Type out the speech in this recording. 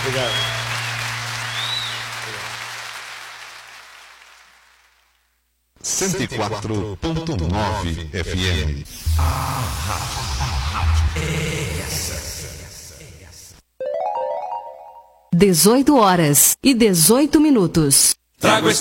Obrigado. 104.9 FM. É essa. 18 horas e 18 minutos. Trago